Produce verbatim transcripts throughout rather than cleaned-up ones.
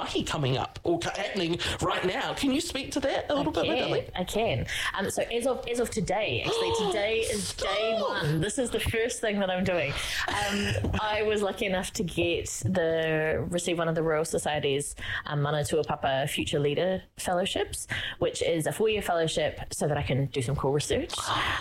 mahi coming up or happening right now. Can you speak to that a little I bit, can, Natalie? I can. Um, so as of as of today, actually, today is day one. This is the first thing that I'm doing. Um, I was lucky enough to get the receive one of the Royal Society's um, Mana Tuapapa Future Leader Fellowships, which is a four-year fellowship so that I can do some cool research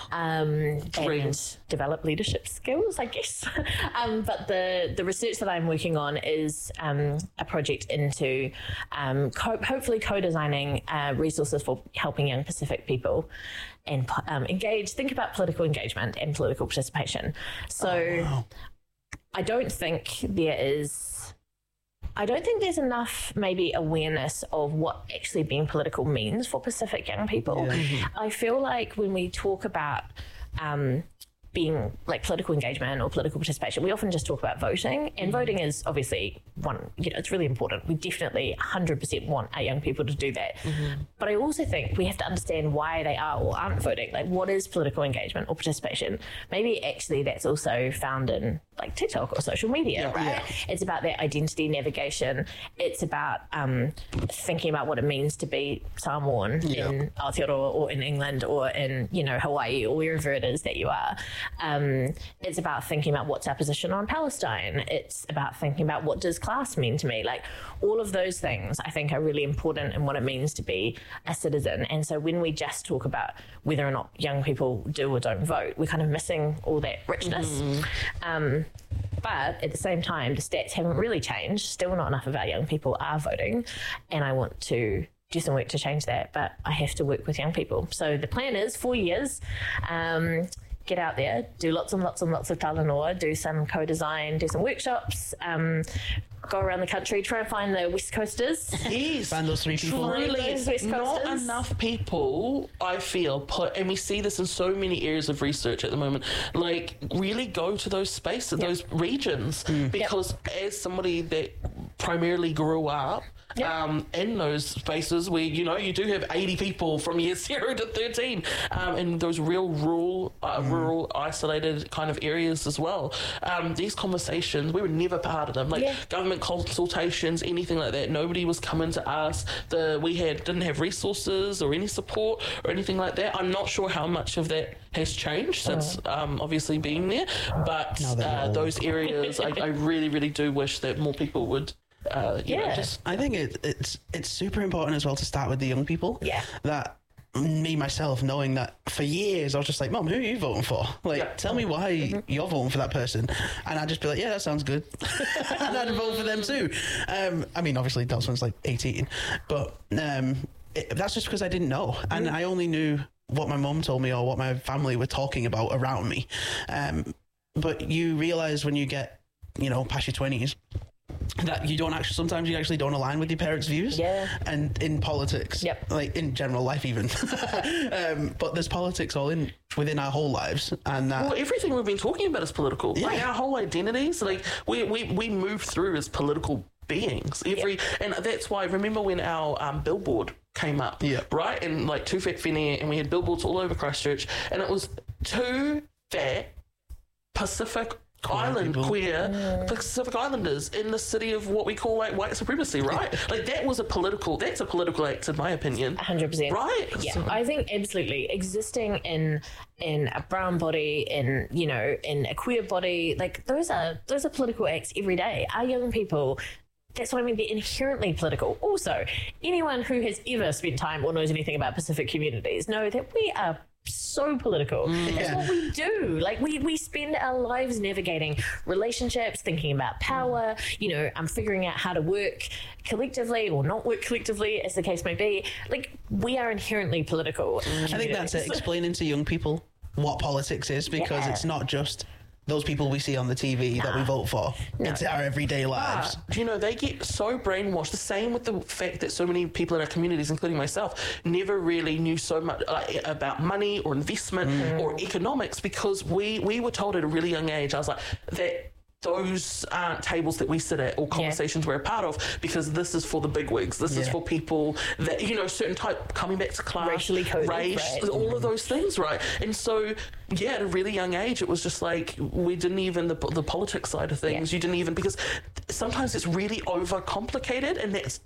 um, and develop leadership skills, I guess. um, but the the research that I'm working on is um, a project into um, co- hopefully co-designing uh, resources for helping young Pacific people and um, engage, think about political engagement and political participation. So Oh, wow. I don't think there is, I don't think there's enough maybe awareness of what actually being political means for Pacific young people. Yeah. I feel like when we talk about um, being like political engagement or political participation, we often just talk about voting, and voting is obviously one, you know, it's really important. We definitely one hundred percent want our young people to do that. Mm-hmm. But I also think we have to understand why they are or aren't voting. Like, what is political engagement or participation? Maybe actually that's also found in like TikTok or social media, Yeah, right? yeah. It's about that identity navigation. It's about um, thinking about what it means to be Samoan Yeah. in Aotearoa or in England or in, you know, Hawaii or wherever it is that you are. Um, it's about thinking about what's our position on Palestine. It's about thinking about what does class mean to me. Like, all of those things I think are really important in what it means to be a citizen. And so when we just talk about whether or not young people do or don't vote, we're kind of missing all that richness. Mm-hmm. Um, but at the same time, the stats haven't really changed. Still not enough of our young people are voting. And I want to do some work to change that, but I have to work with young people. So the plan is four years. Um, get out there, do lots and lots and lots of talanoa, do some co-design, do some workshops, um, go around the country, try and find the West Coasters. Yes. Find those three people. Really, Those West not Coasters. enough people, I feel, put, and we see this in so many areas of research at the moment, like really go to those spaces, Yep. those regions, because as somebody that primarily grew up Yep. um, in those spaces where, you know, you do have eighty people from year zero to thirteen, um, in those real rural, uh, rural, isolated kind of areas as well. Um, these conversations, we were never part of them. Like Yeah. government consultations, anything like that. Nobody was coming to us. The we had didn't have resources or any support or anything like that. I'm not sure how much of that has changed since um, obviously being there, but Now they're uh, old. those areas, I, I really, really do wish that more people would. Uh, you know, Yeah. just I think it, it's it's super important as well to start with the young people. Yeah. That me myself knowing that for years I was just like, Mum, who are you voting for? Like, Yeah. tell me why you're voting for that person, and I'd just be like, yeah, that sounds good, and I'd vote for them too. Um, I mean, obviously Delsman's like eighteen, but um, it, that's just because I didn't know, and I only knew what my mum told me or what my family were talking about around me. Um, but you realise when you get, you know, past your twenties, that you don't actually, sometimes you actually don't align with your parents' views. Yeah. And in politics, Yep. like in general life even. um, but there's politics all in within our whole lives. And that, well, everything we've been talking about is political. Like Yeah. our whole identities, like we we we move through as political beings. Every and that's why. Remember when our um, billboard came up, Yeah. right? And like Too Fat Whene, and we had billboards all over Christchurch, and it was two fat Pacific Island people. queer Pacific Islanders in the city of what we call like white supremacy, right? Like that was a political. That's a political act, in my opinion. one hundred percent. Right? Yeah, So- I think absolutely existing in in a brown body, in, you know, in a queer body, like those are those are political acts every day. Our young people, that's what I mean, they're inherently political. Also, anyone who has ever spent time or knows anything about Pacific communities know that we are so political. That's Yeah. what we do. Like we we spend our lives navigating relationships, thinking about power, you know, I'm figuring out how to work collectively or not work collectively, as the case may be. Like, we are inherently political. I think that's it, explaining to young people what politics is, because Yeah. it's not just those people we see on the T V that we vote for. It's our everyday lives. Do you know, they get so brainwashed. The same with the fact that so many people in our communities, including myself, never really knew so much like, about money or investment or economics, because we, we were told at a really young age, I was like, that those aren't tables that we sit at or conversations we're a part of, because this is for the bigwigs. This is Yeah. for people that, you know, certain type, coming back to class, Racially coded, race, right. all of those things, right? And so, yeah, at a really young age, it was just like, we didn't even, the, the politics side of things, Yeah. you didn't even, because sometimes it's really overcomplicated, and that's